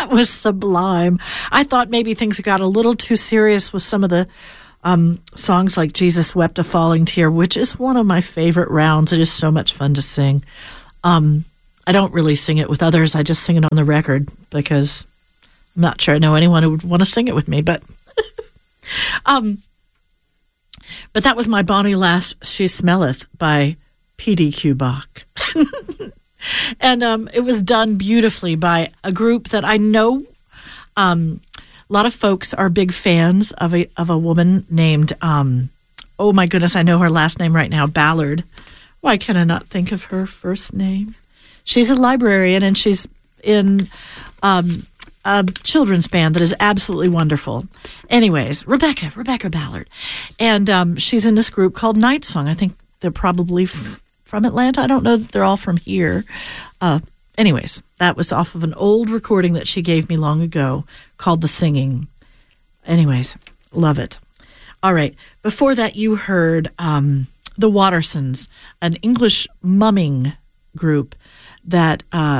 That was sublime. I thought maybe things got a little too serious with some of the songs like Jesus Wept a Falling Tear, which is one of my favorite rounds. It is so much fun to sing. I don't really sing it with others. I just sing it on the record because I'm not sure I know anyone who would want to sing it with me. But that was My Bonnie Lass, She Smelleth by P.D.Q. Bach. And it was done beautifully by a group that I know a lot of folks are big fans of a woman named, oh my goodness, I know her last name right now, Ballard. Why can I not think of her first name? She's a librarian, and she's in a children's band that is absolutely wonderful. Anyways, Rebecca Ballard. And she's in this group called Night Song. I think they're probably from Atlanta. I don't know that they're all from here. Anyways, that was off of an old recording that she gave me long ago called The Singing. Anyways, love it. All right. Before that, you heard the Wattersons, an English mumming group that,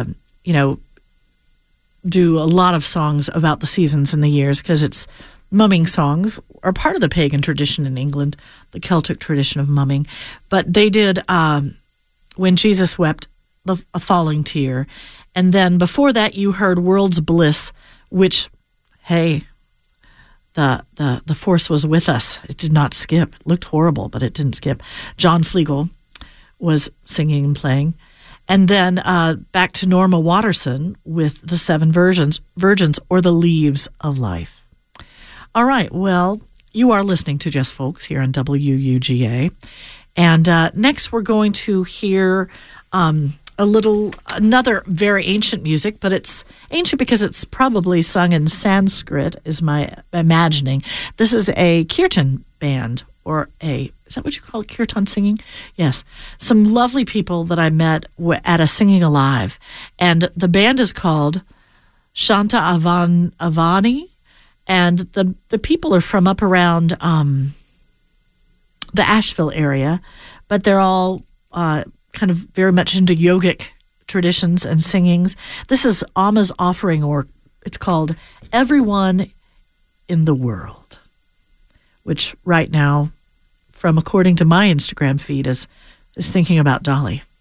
do a lot of songs about the seasons and the years, because it's mumming songs are part of the pagan tradition in England, the Celtic tradition of mumming. But they did When Jesus Wept a Falling Tear. And then before that, you heard World's Bliss, which, hey, the force was with us. It did not skip. It looked horrible, but it didn't skip. John Flegel was singing and playing. And then back to Norma Watterson with the Seven Virgins, or The Leaves of Life. All right, well, you are listening to Just Folks here on WUGA. And next we're going to hear another very ancient music, but it's ancient because it's probably sung in Sanskrit, is my imagining. This is a kirtan band, is that what you call it, kirtan singing? Yes. Some lovely people that I met at a Singing Alive. And the band is called Shanta Avani. And the people are from up around the Asheville area, but they're all kind of very much into yogic traditions and singings. This is Amma's Offering, or it's called Everyone in the World, which right now, from according to my Instagram feed, is thinking about Dolly.